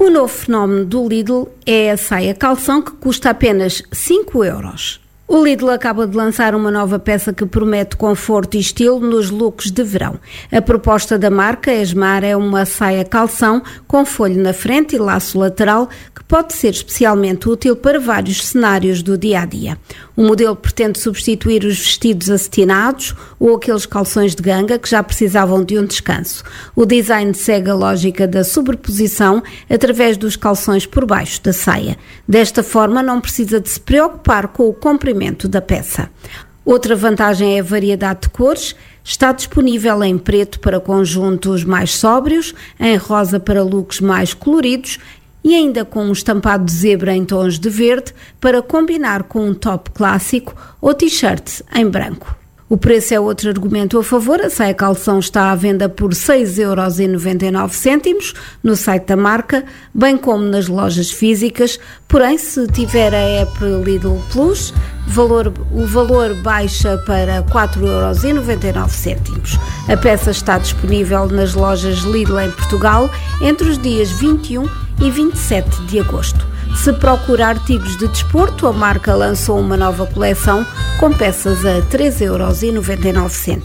O novo fenómeno do Lidl é a saia calção, que custa apenas 5 euros. O Lidl acaba de lançar uma nova peça que promete conforto e estilo nos looks de verão. A proposta da marca Esmar é uma saia calção com folho na frente e laço lateral, que pode ser especialmente útil para vários cenários do dia-a-dia. O modelo pretende substituir os vestidos acetinados ou aqueles calções de ganga que já precisavam de um descanso. O design segue a lógica da sobreposição através dos calções por baixo da saia. Desta forma, não precisa de se preocupar com o comprimento da peça. Outra vantagem é a variedade de cores. Está disponível em preto para conjuntos mais sóbrios, em rosa para looks mais coloridos e ainda com um estampado de zebra em tons de verde para combinar com um top clássico ou t-shirt em branco. O preço é outro argumento a favor. A saia calção está à venda por 6,99 € no site da marca, bem como nas lojas físicas, porém se tiver a app Lidl Plus, o valor baixa para 4,99 €. A peça está disponível nas lojas Lidl em Portugal entre os dias 21 e 27 de agosto. Se procura artigos de desporto, a marca lançou uma nova coleção com peças a 3,99 €.